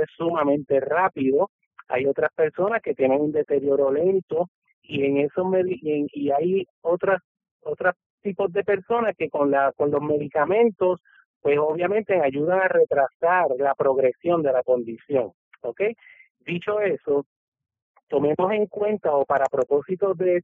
es sumamente rápido, hay otras personas que tienen un deterioro lento, y en esos y hay otros tipos de personas que con los medicamentos pues obviamente ayudan a retrasar la progresión de la condición, ¿ok? Dicho eso, tomemos en cuenta, o para propósitos de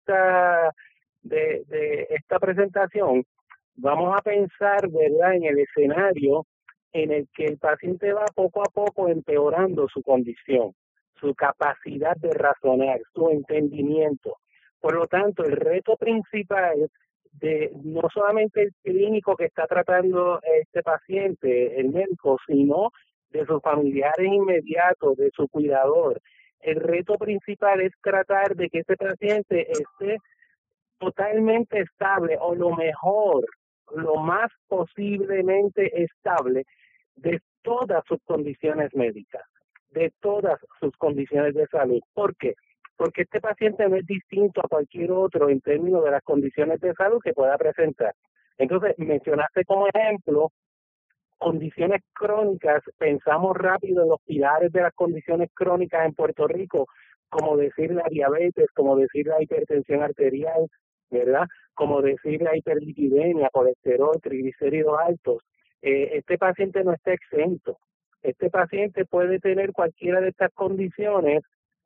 esta presentación, vamos a pensar, ¿verdad?, en el escenario en el que el paciente va poco a poco empeorando su condición, su capacidad de razonar, su entendimiento. Por lo tanto, el reto principal de no solamente el clínico que está tratando este paciente, el médico, sino de sus familiares inmediatos, de su cuidador. El reto principal es tratar de que ese paciente esté totalmente estable, o lo mejor, lo más posiblemente estable de todas sus condiciones médicas, de todas sus condiciones de salud. ¿Por qué? Porque este paciente no es distinto a cualquier otro en términos de las condiciones de salud que pueda presentar. Entonces, mencionaste como ejemplo condiciones crónicas. Pensamos rápido en los pilares de las condiciones crónicas en Puerto Rico, como decir la diabetes, como decir la hipertensión arterial, ¿verdad? Como decir la hiperlipidemia, colesterol, triglicéridos altos. Este paciente no está exento. Este paciente puede tener cualquiera de estas condiciones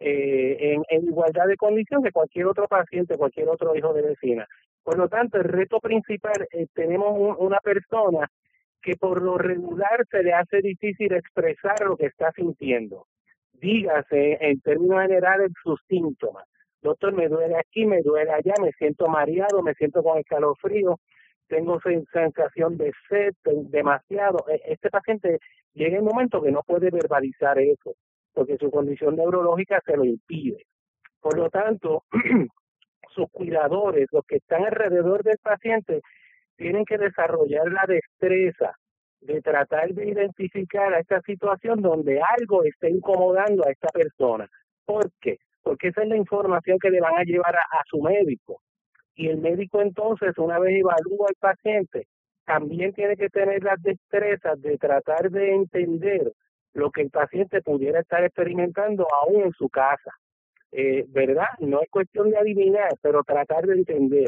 en igualdad de condición que cualquier otro paciente, cualquier otro hijo de vecina. Por lo tanto, el reto principal, tenemos una persona que por lo regular se le hace difícil expresar lo que está sintiendo. Dígase, en términos generales, sus síntomas. Doctor, me duele aquí, me duele allá, me siento mareado, me siento con escalofrío, tengo sensación de sed, demasiado. Este paciente llega un momento que no puede verbalizar eso, porque su condición neurológica se lo impide. Por lo tanto, sus cuidadores, los que están alrededor del paciente, tienen que desarrollar la destreza de tratar de identificar a esta situación donde algo está incomodando a esta persona. ¿Por qué? Porque esa es la información que le van a llevar a su médico. Y el médico entonces, una vez evalúa al paciente, también tiene que tener las destrezas de tratar de entender lo que el paciente pudiera estar experimentando aún en su casa. ¿Verdad? No es cuestión de adivinar, pero tratar de entender.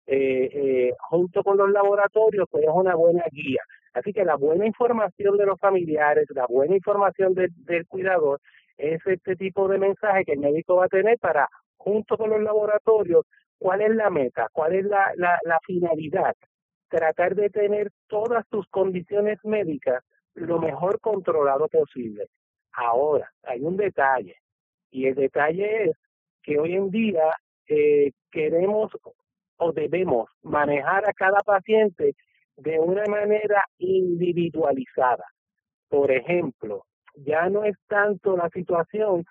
Junto con los laboratorios, pues es una buena guía. Así que la buena información de los familiares, la buena información del cuidador, es este tipo de mensaje que el médico va a tener para, junto con los laboratorios, cuál es la meta, cuál es la finalidad. Tratar de tener todas tus condiciones médicas lo mejor controlado posible. Ahora, hay un detalle, y el detalle es que hoy en día queremos o debemos manejar a cada paciente de una manera individualizada. Por ejemplo, ya no es tanto la situación,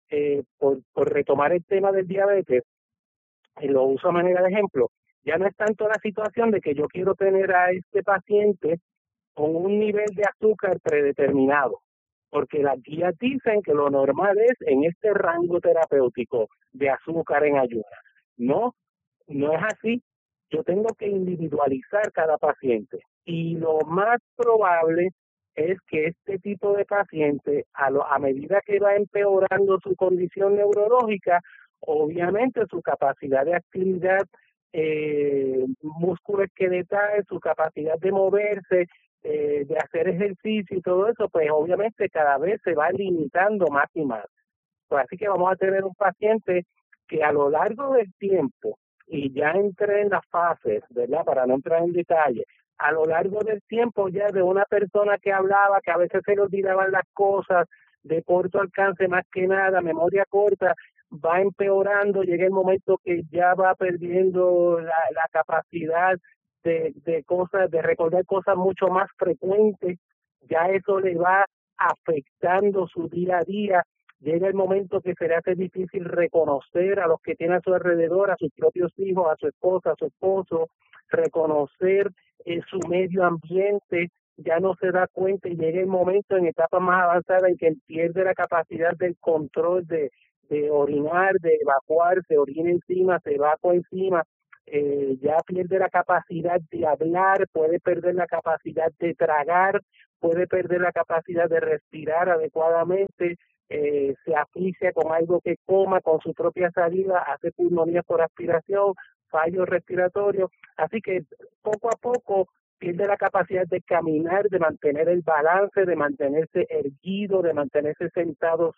por retomar el tema del diabetes, y lo uso a manera de ejemplo, ya no es tanto la situación de que yo quiero tener a este paciente con un nivel de azúcar predeterminado, porque las guías dicen que lo normal es en este rango terapéutico de azúcar en ayunas. No, no es así. Yo tengo que individualizar cada paciente, y lo más probable es que este tipo de paciente, a medida que va empeorando su condición neurológica, obviamente su capacidad de actividad musculoesqueletal, su capacidad de moverse, de hacer ejercicio y todo eso, pues obviamente cada vez se va limitando más y más. Pues así que vamos a tener un paciente que a lo largo del tiempo, y ya entré en las fases, ¿verdad?, para no entrar en detalle, a lo largo del tiempo ya de una persona que hablaba, que a veces se le olvidaban las cosas, de corto alcance más que nada, memoria corta, va empeorando, llega el momento que ya va perdiendo la capacidad de cosas, de recordar cosas mucho más frecuentes, ya eso le va afectando su día a día. Llega el momento que se le hace difícil reconocer a los que tiene a su alrededor, a sus propios hijos, a su esposa, a su esposo, reconocer su medio ambiente, ya no se da cuenta, y llega el momento en etapas más avanzadas en que él pierde la capacidad del control de orinar, de evacuar, se orina encima, se evacua encima. ya pierde la capacidad de hablar, puede perder la capacidad de tragar, puede perder la capacidad de respirar adecuadamente, se asfixia con algo que coma, con su propia saliva, hace pulmonía por aspiración, fallos respiratorios, así que poco a poco pierde la capacidad de caminar, de mantener el balance, de mantenerse erguido, de mantenerse sentado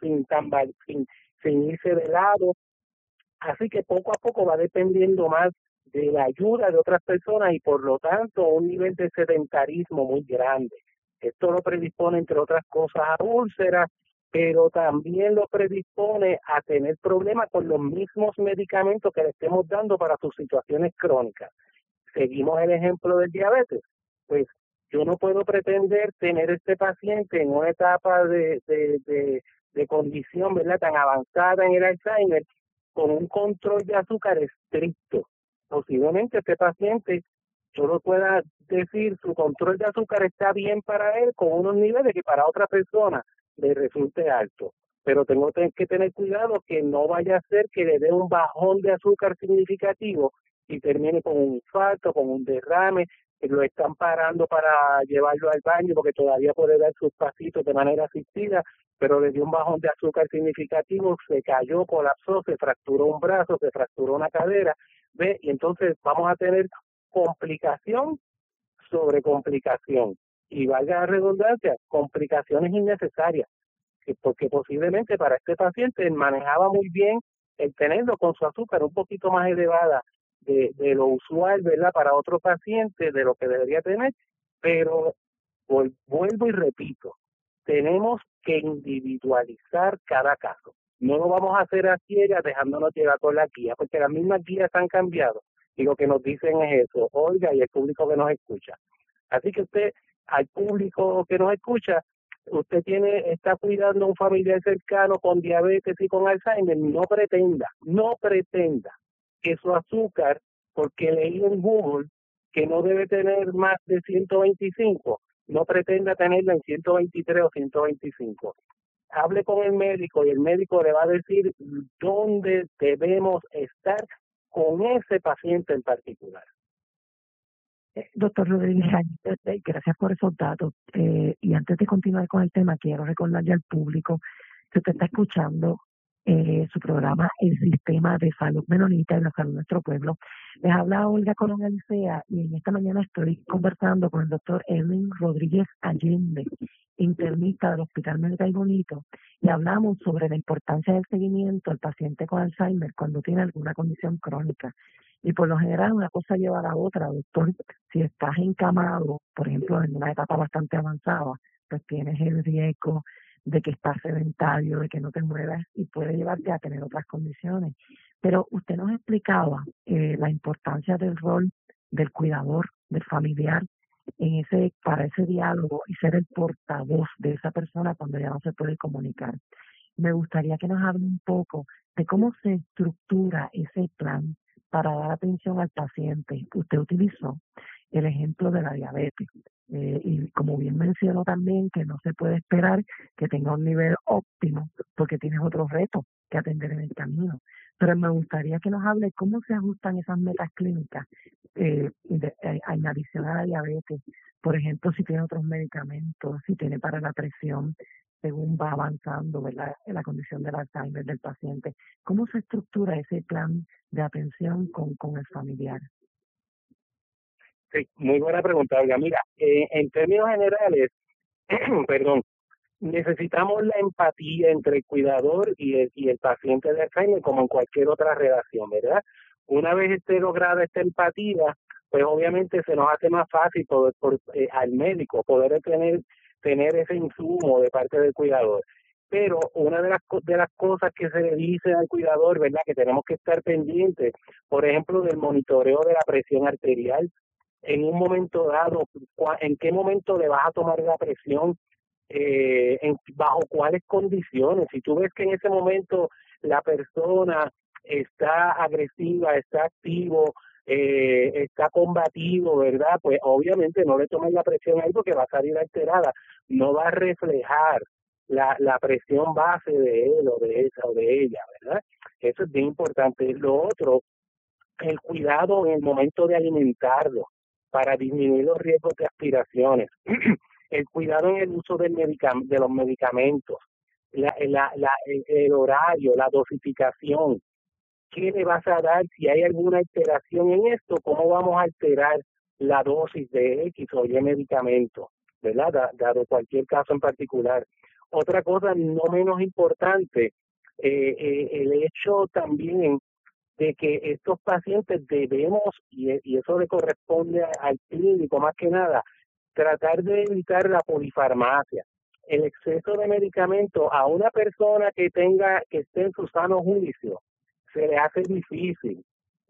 sin irse de lado. Así que poco a poco va dependiendo más de la ayuda de otras personas y por lo tanto un nivel de sedentarismo muy grande. Esto lo predispone, entre otras cosas, a úlceras, pero también lo predispone a tener problemas con los mismos medicamentos que le estemos dando para sus situaciones crónicas. Seguimos el ejemplo del diabetes. Pues yo no puedo pretender tener este paciente en una etapa de condición, ¿verdad?, tan avanzada en el Alzheimer, con un control de azúcar estricto. Posiblemente este paciente, yo lo pueda decir, su control de azúcar está bien para él con unos niveles que para otra persona le resulte alto. Pero tengo que tener cuidado que no vaya a ser que le dé un bajón de azúcar significativo y termine con un infarto, con un derrame, que lo están parando para llevarlo al baño porque todavía puede dar sus pasitos de manera asistida, pero le dio un bajón de azúcar significativo, se cayó, colapsó, se fracturó un brazo, se fracturó una cadera, ¿ve? Y entonces vamos a tener complicación sobre complicación. Y valga la redundancia, complicaciones innecesarias, porque posiblemente para este paciente él manejaba muy bien el tenerlo con su azúcar un poquito más elevada de lo usual, ¿verdad?, para otro paciente, de lo que debería tener, pero vuelvo y repito, tenemos que individualizar cada caso. No lo vamos a hacer a ciegas dejándonos llevar por la guía, porque las mismas guías han cambiado y lo que nos dicen es eso, oiga, y el público que nos escucha. Así que usted, al público que nos escucha, usted está cuidando a un familiar cercano con diabetes y con Alzheimer, no pretenda que su azúcar, porque leí en Google que no debe tener más de 125, no pretenda tenerla en 123 o 125. Hable con el médico y el médico le va a decir dónde debemos estar con ese paciente en particular. Doctor Rodríguez, gracias por esos datos. Y antes de continuar con el tema, quiero recordarle al público que usted está escuchando su programa El Sistema de Salud Menonita y la Salud de Nuestro Pueblo. Les habla Olga Colón Alicea y en esta mañana estoy conversando con el doctor Edwin Rodríguez Allende, internista del Hospital Menonita y Bonito, y hablamos sobre la importancia del seguimiento al paciente con Alzheimer cuando tiene alguna condición crónica. Y por lo general una cosa lleva a la otra, doctor. Si estás encamado, por ejemplo, en una etapa bastante avanzada, pues tienes el riesgo de que estás sedentario, de que no te muevas y puede llevarte a tener otras condiciones. Pero usted nos explicaba la importancia del rol del cuidador, del familiar, para ese diálogo y ser el portavoz de esa persona cuando ya no se puede comunicar. Me gustaría que nos hable un poco de cómo se estructura ese plan para dar atención al paciente. Usted utilizó el ejemplo de la diabetes y como bien mencionó también que no se puede esperar que tenga un nivel óptimo porque tienes otros retos que atender en el camino. Pero me gustaría que nos hable cómo se ajustan esas metas clínicas en adición a la diabetes. Por ejemplo, si tiene otros medicamentos, si tiene para la presión, según va avanzando, ¿verdad?, en la condición del Alzheimer del paciente. ¿Cómo se estructura ese plan de atención con el familiar? Sí, muy buena pregunta, Olga. Mira, en términos generales, perdón, necesitamos la empatía entre el cuidador y el paciente de Alzheimer como en cualquier otra relación, ¿verdad? Una vez esté lograda esta empatía, pues obviamente se nos hace más fácil al médico poder tener ese insumo de parte del cuidador. Pero una de las cosas que se le dice al cuidador, ¿verdad?, que tenemos que estar pendientes, por ejemplo, del monitoreo de la presión arterial. En un momento dado, ¿en qué momento le vas a tomar la presión? Bajo cuáles condiciones. Si tú ves que en ese momento la persona está agresiva, está activo, está combativo, ¿verdad? Pues obviamente no le tomes la presión ahí porque va a salir alterada, no va a reflejar la presión base de él o de esa o de ella, ¿verdad? Eso es bien importante. Lo otro, el cuidado en el momento de alimentarlo para disminuir los riesgos de aspiraciones, el cuidado en el uso de los medicamentos, el horario, la dosificación, qué le vas a dar, si hay alguna alteración en esto, cómo vamos a alterar la dosis de X o Y medicamento, ¿verdad? Dado cualquier caso en particular. Otra cosa no menos importante, el hecho también de que estos pacientes debemos, y eso le corresponde al clínico más que nada, tratar de evitar la polifarmacia. El exceso de medicamentos a una persona que esté en su sano juicio, se le hace difícil.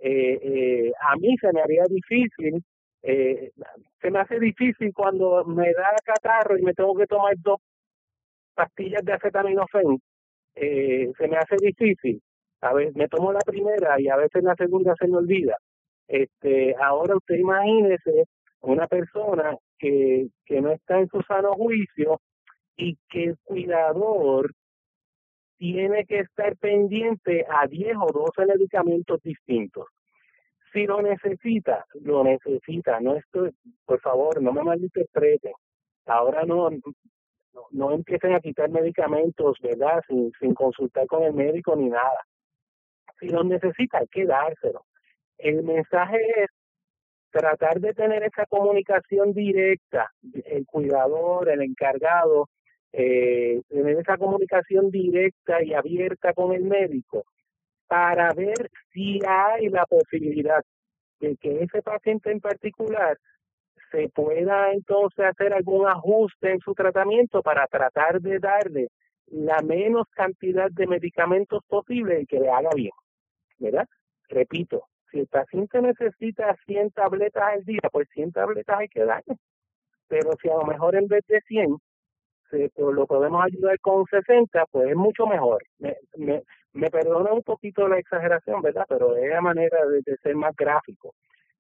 A mí se me haría difícil, se me hace difícil cuando me da catarro y me tengo que tomar 2 pastillas de acetaminofén, se me hace difícil. A veces me tomo la primera y a veces la segunda se me olvida. Ahora usted imagínese una persona que no está en su sano juicio y que el cuidador tiene que estar pendiente a 10 o 12 medicamentos distintos. Si lo necesita, lo necesita. No estoy, por favor, no me malinterpreten. Ahora no empiecen a quitar medicamentos, ¿verdad? Sin consultar con el médico ni nada. Si lo necesita, hay que dárselo. El mensaje es tratar de tener esa comunicación directa, el cuidador, el encargado, tener esa comunicación directa y abierta con el médico para ver si hay la posibilidad de que ese paciente en particular se pueda entonces hacer algún ajuste en su tratamiento para tratar de darle la menos cantidad de medicamentos posible y que le haga bien, ¿verdad? Repito, si el paciente necesita 100 tabletas al día, pues 100 tabletas hay que darle. Pero si a lo mejor en vez de 100 pues lo podemos ayudar con 60, pues es mucho mejor. Me perdona un poquito la exageración, ¿verdad? Pero es la manera de ser más gráfico.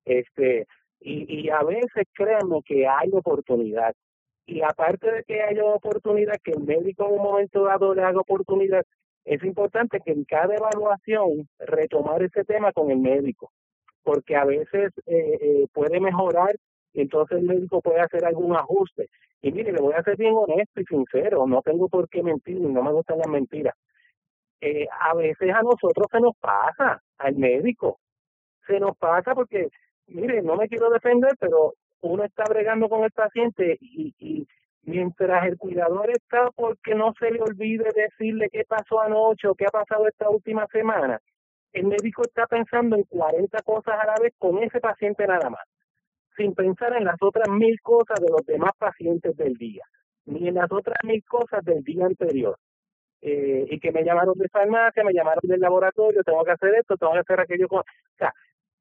Y a veces créanme que hay oportunidad. Y aparte de que haya oportunidad, que el médico en un momento dado le haga oportunidad, es importante que en cada evaluación retomar ese tema con el médico, porque a veces puede mejorar y entonces el médico puede hacer algún ajuste. Y mire, le voy a ser bien honesto y sincero, no tengo por qué mentir y no me gustan las mentiras. A veces a nosotros se nos pasa, al médico, se nos pasa porque, mire, no me quiero defender, pero uno está bregando con el paciente y mientras el cuidador está porque no se le olvide decirle qué pasó anoche o qué ha pasado esta última semana, el médico está pensando en 40 cosas a la vez con ese paciente nada más, sin pensar en las otras 1000 cosas de los demás pacientes del día, ni en las otras 1000 cosas del día anterior. Y que me llamaron de farmacia, me llamaron del laboratorio, tengo que hacer esto, tengo que hacer aquello. O sea,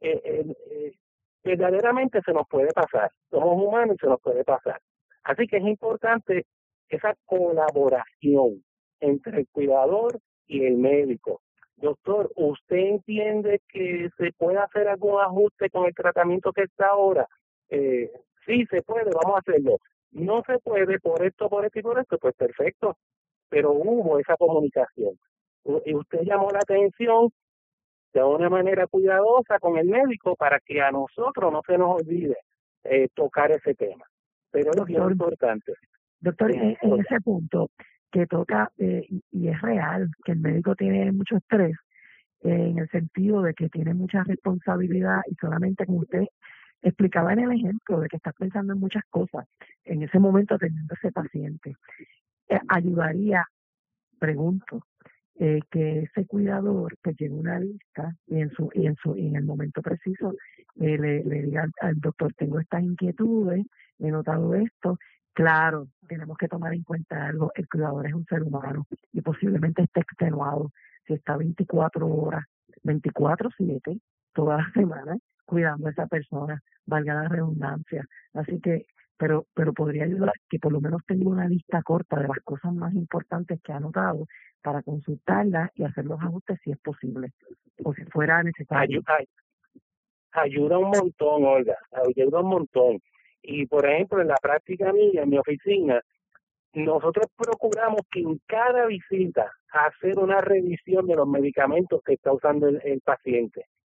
verdaderamente se nos puede pasar. Somos humanos y se nos puede pasar. Así que es importante esa colaboración entre el cuidador y el médico. Doctor, ¿usted entiende que se puede hacer algún ajuste con el tratamiento que está ahora? Sí, se puede, vamos a hacerlo. No se puede por esto y por esto, pues perfecto. Pero hubo esa comunicación. Y usted llamó la atención de una manera cuidadosa con el médico para que a nosotros no se nos olvide tocar ese tema. Pero es bien importante. Doctor, en ese punto que toca, y es real, que el médico tiene mucho estrés, en el sentido de que tiene mucha responsabilidad y solamente como usted explicaba en el ejemplo de que está pensando en muchas cosas, en ese momento teniendo ese paciente, ayudaría, pregunto, que ese cuidador que lleve una lista y en el momento preciso le diga al doctor, tengo estas inquietudes, he notado esto. Claro, tenemos que tomar en cuenta algo, el cuidador es un ser humano y posiblemente esté extenuado. Si está 24 horas, 24/7, toda la semana, cuidando a esa persona, valga la redundancia. Así que, pero podría ayudar que por lo menos tenga una lista corta de las cosas más importantes que ha notado para consultarlas y hacer los ajustes si es posible, o si fuera necesario. Ayuda un montón, Olga, ayuda un montón. Y por ejemplo, en la práctica mía, en mi oficina, nosotros procuramos que en cada visita hacer una revisión de los medicamentos que está usando el paciente.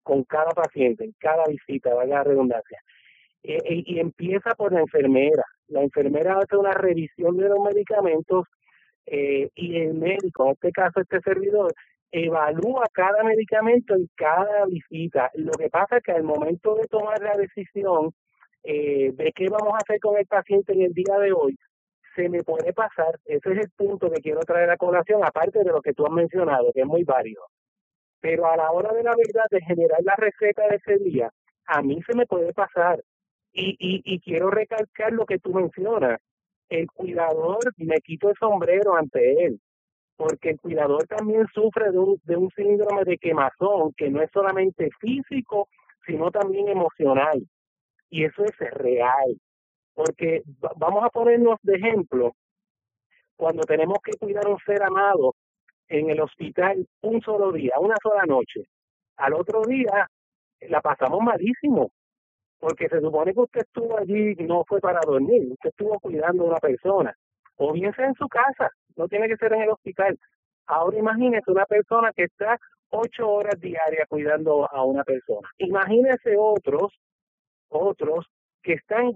con cada paciente, en cada visita, valga la redundancia. Y empieza por la enfermera. La enfermera hace una revisión de los medicamentos y el médico, en este caso este servidor, evalúa cada medicamento en cada visita. Lo que pasa es que al momento de tomar la decisión de qué vamos a hacer con el paciente en el día de hoy, se me puede pasar. Ese es el punto que quiero traer a colación, aparte de lo que tú has mencionado, que es muy válido. Pero a la hora de la verdad, de generar la receta de ese día, a mí se me puede pasar. Y quiero recalcar lo que tú mencionas. El cuidador, me quito el sombrero ante él, porque el cuidador también sufre de un síndrome de quemazón, que no es solamente físico, sino también emocional. Y eso es real, porque vamos a ponernos de ejemplo, cuando tenemos que cuidar a un ser amado en el hospital un solo día, una sola noche, al otro día la pasamos malísimo, porque se supone que usted estuvo allí y no fue para dormir, usted estuvo cuidando a una persona, o bien sea en su casa, no tiene que ser en el hospital. Ahora imagínese una persona que está 8 horas diarias cuidando a una persona. Imagínese otros que están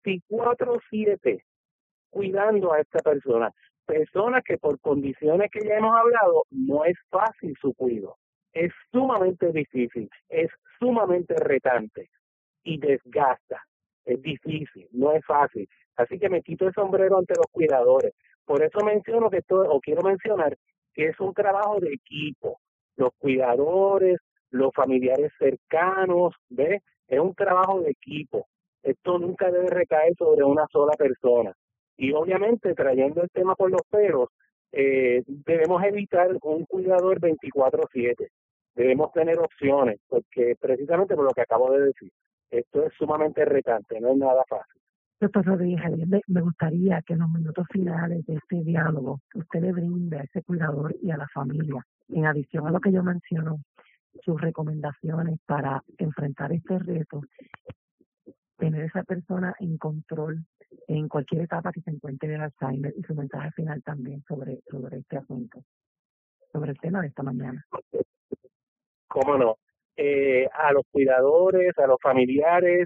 24/7 cuidando a esta persona. Personas que por condiciones que ya hemos hablado, no es fácil su cuidado. Es sumamente difícil, es sumamente retante y desgasta. Es difícil, no es fácil. Así que me quito el sombrero ante los cuidadores. Por eso menciono que esto, o quiero mencionar, que es un trabajo de equipo. Los cuidadores, los familiares cercanos, ¿ves? Es un trabajo de equipo. Esto nunca debe recaer sobre una sola persona. Y obviamente, trayendo el tema por los pelos, debemos evitar un cuidador 24/7. Debemos tener opciones, porque precisamente por lo que acabo de decir, esto es sumamente retante, no es nada fácil. Doctor Rodríguez Javier, me gustaría que en los minutos finales de este diálogo usted le brinde a ese cuidador y a la familia, en adición a lo que yo menciono, sus recomendaciones para enfrentar este reto, tener esa persona en control en cualquier etapa que se encuentre en el Alzheimer, y su mensaje final también sobre este asunto, sobre el tema de esta mañana. ¿Cómo no? A los cuidadores, a los familiares,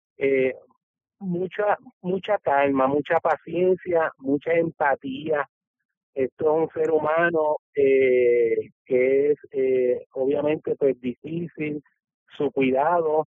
mucha calma, mucha paciencia, mucha empatía. Esto es un ser humano que es obviamente pues difícil, su cuidado,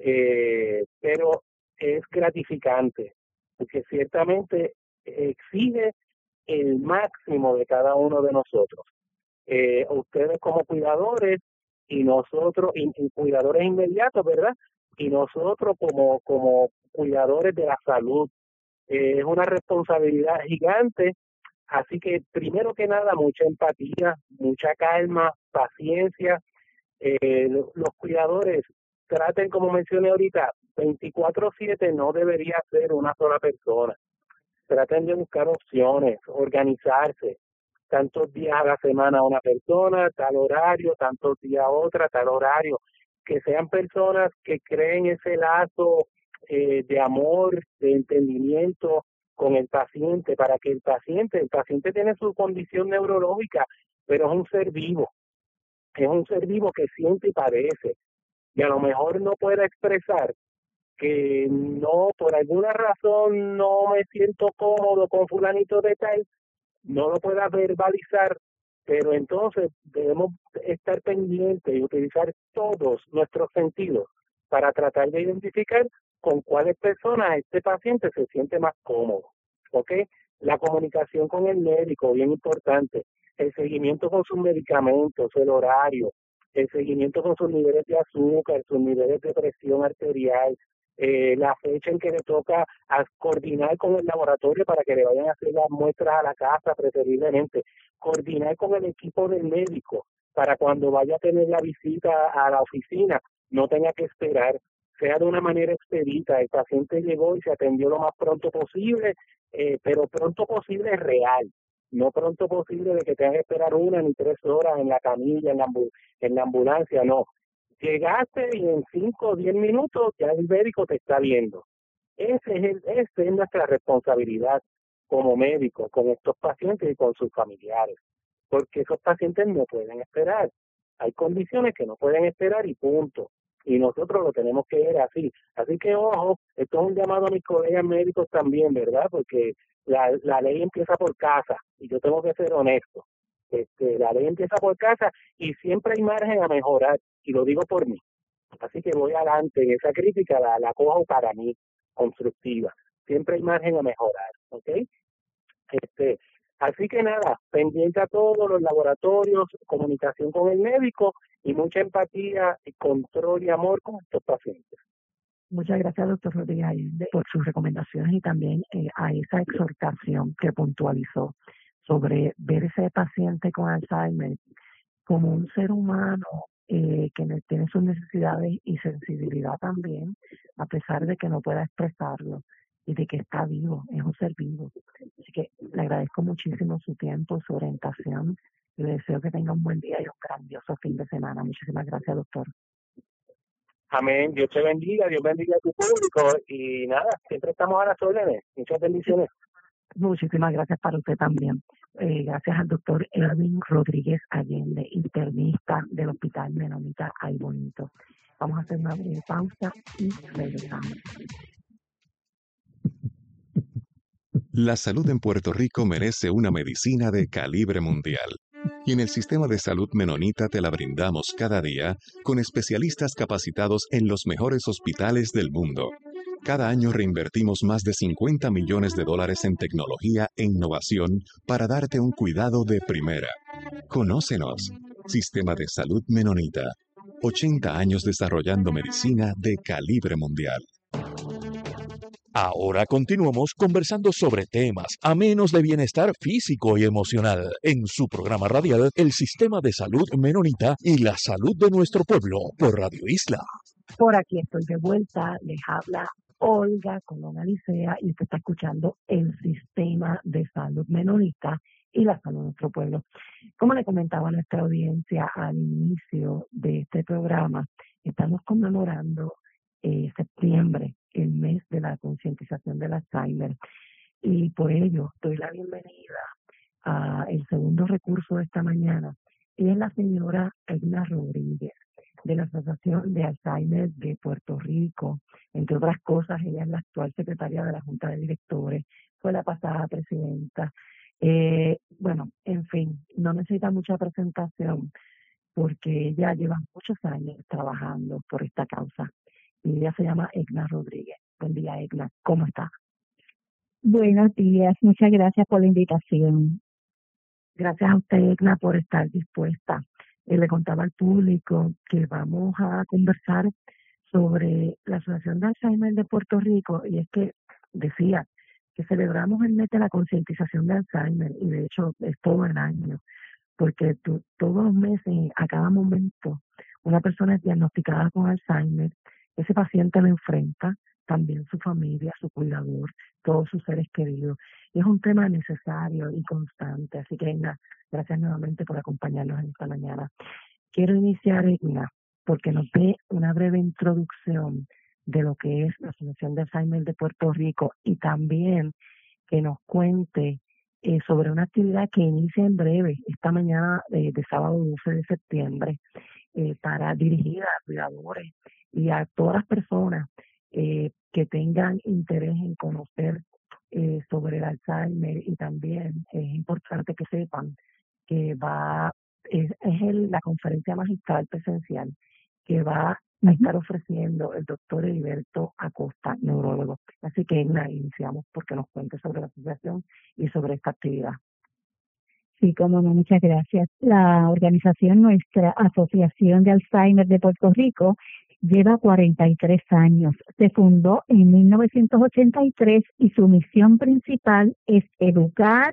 pero es gratificante, porque ciertamente exige el máximo de cada uno de nosotros. Ustedes como cuidadores y nosotros, y cuidadores inmediatos, ¿verdad? Y nosotros como cuidadores de la salud. Es una responsabilidad gigante. Así que, primero que nada, mucha empatía, mucha calma, paciencia. Los cuidadores traten, como mencioné ahorita, 24/7 no debería ser una sola persona. Traten de buscar opciones, organizarse. Tantos días a la semana una persona, tal horario, tantos días otra, tal horario. Que sean personas que creen ese lazo de amor, de entendimiento con el paciente, para que el paciente tiene su condición neurológica, pero es un ser vivo que siente y padece, y a lo mejor no puede expresar que no, por alguna razón no me siento cómodo con fulanito de tal, no lo pueda verbalizar, pero entonces debemos estar pendientes y utilizar todos nuestros sentidos para tratar de identificar con cuáles personas este paciente se siente más cómodo, ¿ok? La comunicación con el médico, bien importante, el seguimiento con sus medicamentos, el horario, el seguimiento con sus niveles de azúcar, sus niveles de presión arterial, la fecha en que le toca a coordinar con el laboratorio para que le vayan a hacer las muestras a la casa, preferiblemente, coordinar con el equipo del médico para cuando vaya a tener la visita a la oficina, no tenga que esperar, sea de una manera expedita. El paciente llegó y se atendió lo más pronto posible, pero pronto posible es real, no pronto posible de que tenga que esperar 1 ni 3 horas en la camilla, en la ambulancia, no. Llegaste y en 5 o 10 minutos ya el médico te está viendo. Esa es nuestra responsabilidad como médicos con estos pacientes y con sus familiares, porque esos pacientes no pueden esperar. Hay condiciones que no pueden esperar y punto. y nosotros lo tenemos que ver así. Así que, ojo, esto es un llamado a mis colegas médicos también, ¿verdad? Porque la ley empieza por casa y yo tengo que ser honesto. La ley empieza por casa y siempre hay margen a mejorar, y lo digo por mí. Así que voy adelante en esa crítica, la cojo para mí, constructiva. Siempre hay margen a mejorar, ¿ok? Así que nada, pendiente a todos los laboratorios, comunicación con el médico y mucha empatía, y control y amor con estos pacientes. Muchas gracias, doctor Rodríguez Allende, por sus recomendaciones y también a esa exhortación que puntualizó sobre ver ese paciente con Alzheimer como un ser humano que tiene sus necesidades y sensibilidad también, a pesar de que no pueda expresarlo y de que está vivo, es un ser vivo. Así que le agradezco muchísimo su tiempo, su orientación, y le deseo que tenga un buen día y un grandioso fin de semana. Muchísimas gracias, doctor. Amén. Dios te bendiga, Dios bendiga a tu público y nada, siempre estamos a las órdenes. Muchas bendiciones. Muchísimas gracias para usted también. Gracias al doctor Erwin Rodríguez Allende, internista del Hospital Menonita Ay Bonito. Vamos a hacer una breve pausa y regresamos. La salud en Puerto Rico merece una medicina de calibre mundial. Y en el sistema de salud menonita te la brindamos cada día con especialistas capacitados en los mejores hospitales del mundo. Cada año reinvertimos más de $50 millones en tecnología e innovación para darte un cuidado de primera. Conócenos. Sistema de Salud Menonita. 80 años desarrollando medicina de calibre mundial. Ahora continuamos conversando sobre temas amenos de bienestar físico y emocional en su programa radial El Sistema de Salud Menonita y la Salud de Nuestro Pueblo por Radio Isla. Por aquí estoy de vuelta, les habla Olga Colón Alicea y usted está escuchando El Sistema de Salud Menonita y la Salud de Nuestro Pueblo. Como le comentaba a nuestra audiencia al inicio de este programa, estamos conmemorando septiembre, el mes de la concientización del Alzheimer, y por ello doy la bienvenida a el segundo recurso de esta mañana, y es la señora Edna Rodríguez, de la Asociación de Alzheimer de Puerto Rico. Entre otras cosas, ella es la actual secretaria de la Junta de Directores, fue la pasada presidenta. Bueno, en fin, no necesita mucha presentación porque ella lleva muchos años trabajando por esta causa. Y ella se llama Edna Rodríguez. Buen día, Edna. ¿Cómo está? Buenos días. Muchas gracias por la invitación. Gracias a usted, Edna, por estar dispuesta. Le contaba al público que vamos a conversar sobre la Asociación de Alzheimer de Puerto Rico, y es que decía que celebramos el mes de la concientización de Alzheimer, y de hecho es todo el año, porque todos los meses, a cada momento, una persona es diagnosticada con Alzheimer. Ese paciente lo enfrenta, también su familia, su cuidador, todos sus seres queridos. Y es un tema necesario y constante. Así que, Edna, gracias nuevamente por acompañarnos en esta mañana. Quiero iniciar, Edna, porque nos dé una breve introducción de lo que es la Asociación de Alzheimer de Puerto Rico y también que nos cuente sobre una actividad que inicia en breve, esta mañana de sábado 12 de septiembre, para dirigir a cuidadores y a todas las personas que tengan interés en conocer sobre el Alzheimer, y también es importante que sepan que la conferencia magistral presencial que va a estar ofreciendo el doctor Heriberto Acosta, neurólogo. Así que iniciamos porque nos cuente sobre la asociación y sobre esta actividad. Sí, cómo no, muchas gracias. La organización, nuestra Asociación de Alzheimer de Puerto Rico, lleva 43 años. Se fundó en 1983 y su misión principal es educar,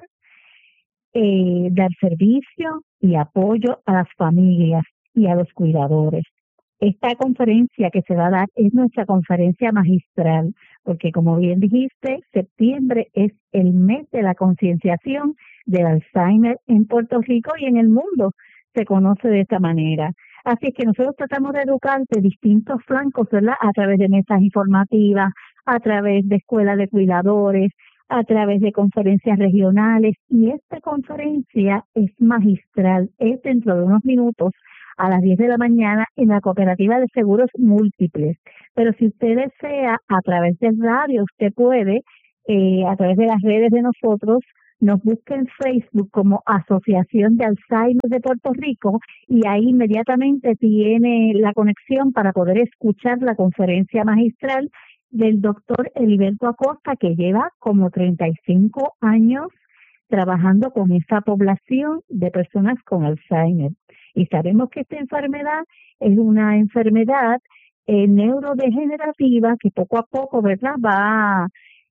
dar servicio y apoyo a las familias y a los cuidadores. Esta conferencia que se va a dar es nuestra conferencia magistral, porque como bien dijiste, septiembre es el mes de la concienciación del Alzheimer en Puerto Rico y en el mundo se conoce de esta manera. Así es que nosotros tratamos de educar de distintos flancos, ¿verdad? A través de mesas informativas, a través de escuelas de cuidadores, a través de conferencias regionales, y esta conferencia es magistral, es dentro de unos minutos a las 10 de la mañana en la Cooperativa de Seguros Múltiples. Pero si usted desea, a través del radio, usted puede, a través de las redes de nosotros, nos busca en Facebook como Asociación de Alzheimer de Puerto Rico y ahí inmediatamente tiene la conexión para poder escuchar la conferencia magistral del doctor Heriberto Acosta, que lleva como 35 años trabajando con esa población de personas con Alzheimer. Y sabemos que esta enfermedad es una enfermedad neurodegenerativa que poco a poco, ¿verdad?, va,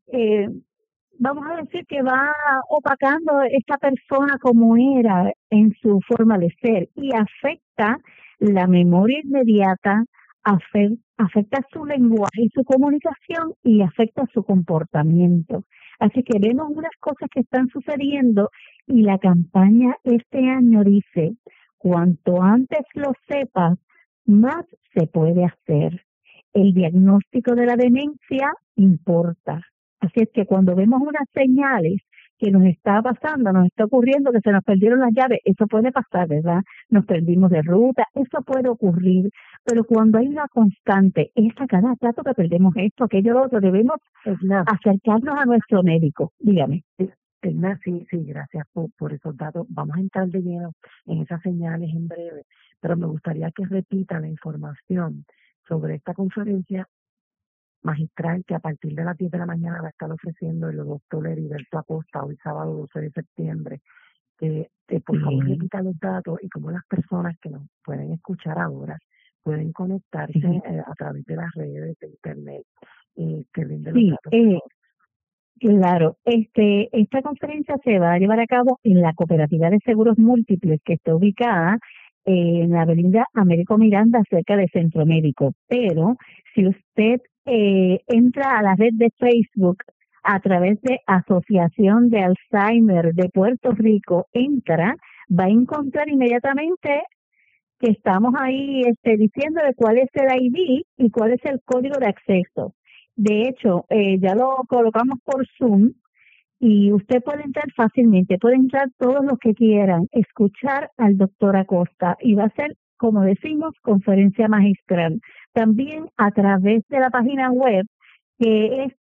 vamos a decir que va opacando esta persona como era en su forma de ser y afecta la memoria inmediata, afecta su lenguaje y su comunicación y afecta su comportamiento. Así que vemos unas cosas que están sucediendo y la campaña este año dice, cuanto antes lo sepas, más se puede hacer. El diagnóstico de la demencia importa. Así es que cuando vemos unas señales que nos está pasando, nos está ocurriendo que se nos perdieron las llaves, eso puede pasar, ¿verdad? Nos perdimos de ruta, eso puede ocurrir, pero cuando hay una constante, es a cada rato que perdemos esto, aquello, lo otro, debemos acercarnos a nuestro médico. Dígame. Sí, gracias por esos datos. Vamos a entrar de lleno en esas señales en breve, pero me gustaría que repita la información sobre esta conferencia magistral que a partir de las 10 de la mañana va a estar ofreciendo el doctor Heriberto Acosta hoy sábado 12 de septiembre. Por favor repita los datos y cómo las personas que nos pueden escuchar ahora pueden conectarse a través de las redes de internet. Que brinden los datos. Claro, esta conferencia se va a llevar a cabo en la Cooperativa de Seguros Múltiples, que está ubicada en la avenida Américo Miranda, cerca de Centro Médico. Pero si usted entra a la red de Facebook a través de Asociación de Alzheimer de Puerto Rico, va a encontrar inmediatamente que estamos ahí diciéndole cuál es el ID y cuál es el código de acceso. De hecho, ya lo colocamos por Zoom y usted puede entrar fácilmente, puede entrar todos los que quieran, escuchar al doctor Acosta y va a ser, como decimos, conferencia magistral. También a través de la página web que es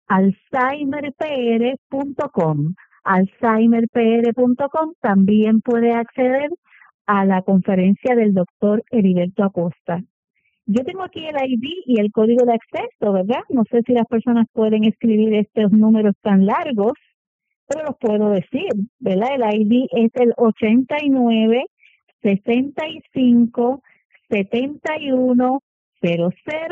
alzheimerpr.com. Alzheimerpr.com también puede acceder a la conferencia del doctor Heriberto Acosta. Yo tengo aquí el ID y el código de acceso, ¿verdad? No sé si las personas pueden escribir estos números tan largos, pero los puedo decir, ¿verdad? El ID es el 89 65 71 00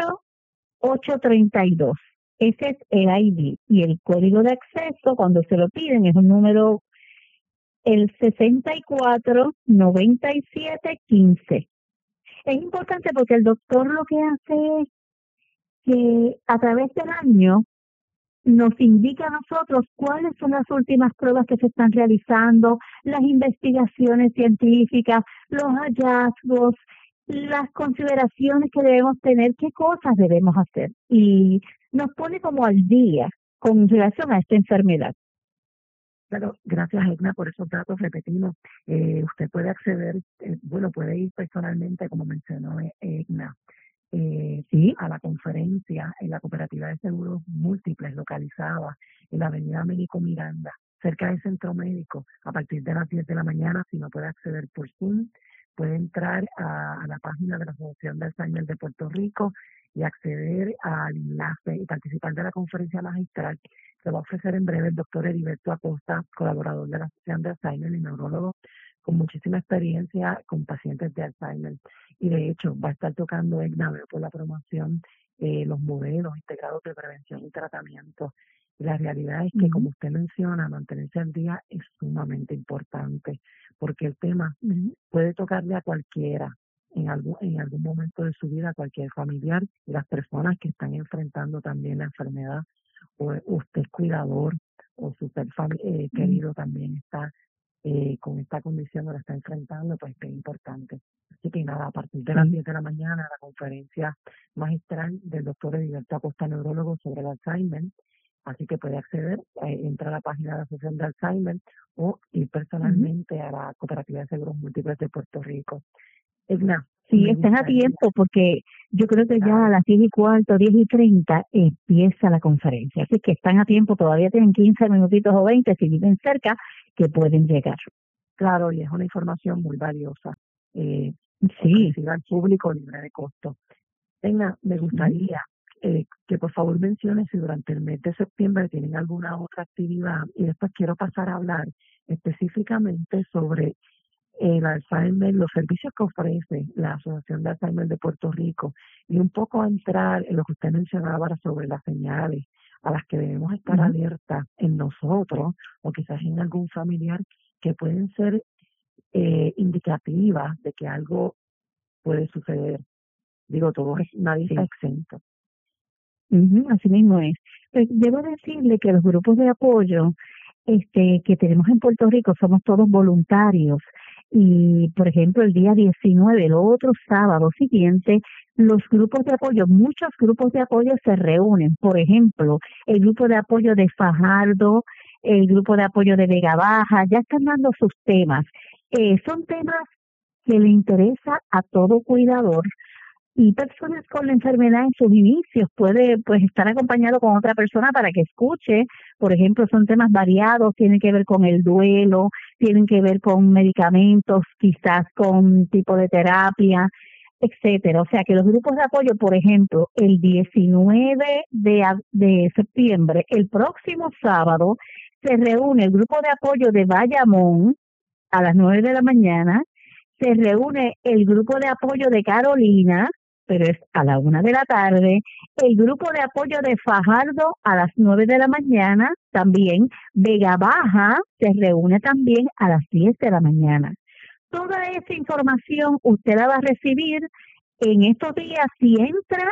832. Ese es el ID. Y el código de acceso, cuando se lo piden, es un número, el 64 97 15. Es importante porque el doctor lo que hace es que a través del año nos indica a nosotros cuáles son las últimas pruebas que se están realizando, las investigaciones científicas, los hallazgos, las consideraciones que debemos tener, qué cosas debemos hacer. Y nos pone como al día con relación a esta enfermedad. Claro, gracias Edna por esos datos. Repetimos, usted puede acceder, puede ir personalmente, como mencionó Edna, a la conferencia en la Cooperativa de Seguros Múltiples, localizada en la avenida Américo Miranda, cerca del Centro Médico, a partir de las 10 de la mañana. Si no puede acceder por Zoom, puede entrar a la página de la Asociación de Alzheimer de Puerto Rico y acceder al enlace y participar de la conferencia magistral. Se va a ofrecer en breve el doctor Heriberto Acosta, colaborador de la Asociación de Alzheimer y neurólogo con muchísima experiencia con pacientes de Alzheimer. Y de hecho va a estar tocando por la promoción los modelos integrados de prevención y tratamiento. Y la realidad es que, como usted menciona, mantenerse al día es sumamente importante, porque el tema puede tocarle a cualquiera en algún momento de su vida, a cualquier familiar, y las personas que están enfrentando también la enfermedad, o usted es cuidador, o su ser querido también está con esta condición, o la está enfrentando, pues es importante. Así que nada, a partir de las 10 de la mañana, la conferencia magistral del doctor Heriberto Acosta, neurólogo, sobre el Alzheimer. Así que puede acceder, entra a la página de la Asociación de Alzheimer o ir personalmente a la Cooperativa de Seguros Múltiples de Puerto Rico. Edna, Sí, están a tiempo porque yo creo que ya a las 10:15, 10:30 empieza la conferencia. Así que están a tiempo, todavía tienen 15 minutitos o 20 si viven cerca que pueden llegar. Claro, y es una información muy valiosa. Sí. Ofrecida al público libre de costo. Tenga, me gustaría que por favor mencione si durante el mes de septiembre tienen alguna otra actividad y después quiero pasar a hablar específicamente sobre el Alzheimer, los servicios que ofrece la Asociación de Alzheimer de Puerto Rico y un poco a entrar en lo que usted mencionaba sobre las señales a las que debemos estar alertas en nosotros o quizás en algún familiar que pueden ser indicativas de que algo puede suceder. Digo, nadie está exento. Así mismo es. Pues debo decirle que los grupos de apoyo que tenemos en Puerto Rico somos todos voluntarios y, por ejemplo, el día 19, el otro sábado siguiente, los grupos de apoyo, muchos grupos de apoyo se reúnen. Por ejemplo, el grupo de apoyo de Fajardo, el grupo de apoyo de Vega Baja, ya están dando sus temas. Son temas que le interesa a todo cuidador y personas con la enfermedad en sus inicios. Puede pues estar acompañado con otra persona para que escuche. Por ejemplo, son temas variados, tienen que ver con el duelo, tienen que ver con medicamentos, quizás con tipo de terapia, etcétera. O sea que los grupos de apoyo, por ejemplo, el 19 de septiembre, el próximo sábado, se reúne el grupo de apoyo de Bayamón a las 9 de la mañana, se reúne el grupo de apoyo de Carolina, pero es a la 1 de la tarde, el grupo de apoyo de Fajardo a las 9 de la mañana, también Vega Baja se reúne también a las 10 de la mañana. Toda esa información usted la va a recibir en estos días si entra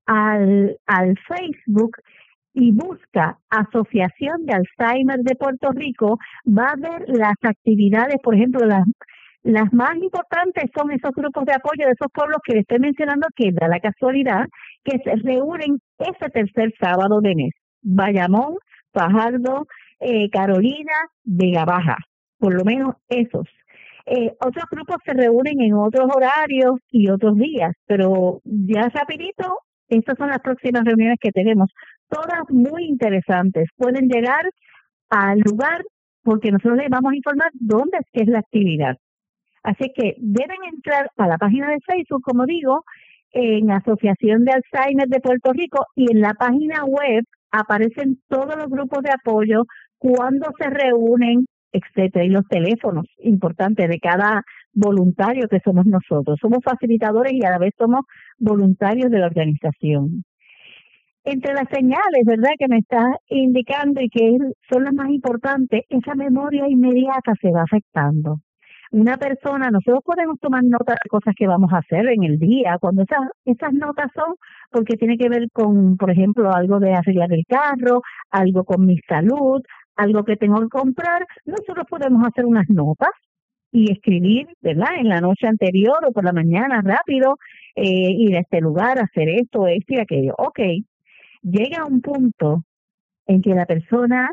al Facebook y busca Asociación de Alzheimer de Puerto Rico, va a ver las actividades, por ejemplo, las más importantes son esos grupos de apoyo de esos pueblos que le estoy mencionando, que da la casualidad que se reúnen ese tercer sábado de mes. Bayamón, Fajardo, Carolina, Vega Baja, por lo menos esos. Otros grupos se reúnen en otros horarios y otros días, pero ya rapidito, estas son las próximas reuniones que tenemos, todas muy interesantes. Pueden llegar al lugar porque nosotros les vamos a informar dónde es que es la actividad. Así que deben entrar a la página de Facebook, como digo, en Asociación de Alzheimer de Puerto Rico, y en la página web aparecen todos los grupos de apoyo, cuándo se reúnen, etcétera, y los teléfonos importantes de cada voluntario que somos nosotros. Somos facilitadores y a la vez somos voluntarios de la organización. Entre las señales, ¿verdad?, que me está indicando y que son las más importantes, esa memoria inmediata se va afectando. Una persona, nosotros podemos tomar notas de cosas que vamos a hacer en el día, cuando esas notas son porque tiene que ver con, por ejemplo, algo de arreglar el carro, algo con mi salud, algo que tengo que comprar. Nosotros podemos hacer unas notas y escribir, ¿verdad?, en la noche anterior o por la mañana rápido, ir a este lugar, hacer esto y aquello. Ok, llega un punto en que la persona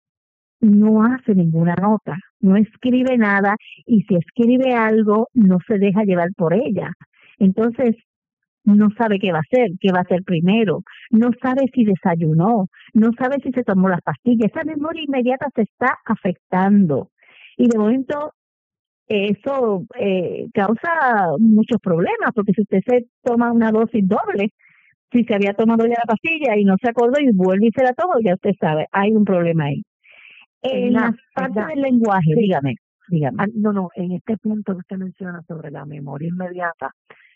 no hace ninguna nota, no escribe nada, y si escribe algo no se deja llevar por ella. Entonces no sabe qué va a hacer primero, no sabe si desayunó, no sabe si se tomó las pastillas. Esa memoria inmediata se está afectando y de momento eso causa muchos problemas, porque si usted se toma una dosis doble, si se había tomado ya la pastilla y no se acordó y vuelve y se la toma, ya usted sabe, hay un problema ahí. En la parte del lenguaje, sí. dígame. No, en este punto que usted menciona sobre la memoria inmediata,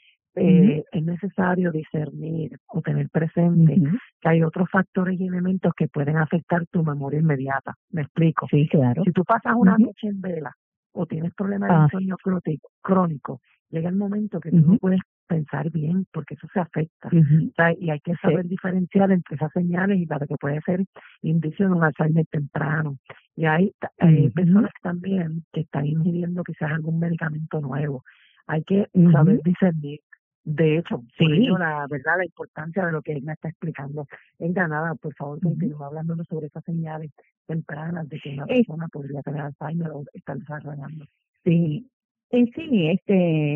es necesario discernir o tener presente que hay otros factores y elementos que pueden afectar tu memoria inmediata. ¿Me explico? Sí, claro. Si tú pasas una noche en vela o tienes problemas de insomnio crónico, llega el momento que tú no puedes pensar bien, porque eso se afecta. O sea, y hay que saber diferenciar entre esas señales y para que puede ser indicio de un Alzheimer temprano. Y hay personas también que están ingiriendo quizás algún medicamento nuevo. Hay que saber discernir. De hecho, por ello, la importancia de lo que él me está explicando. Venga, nada, por favor, continúa hablándonos sobre esas señales tempranas de que una persona podría tener Alzheimer o estar desarrollando. Sí,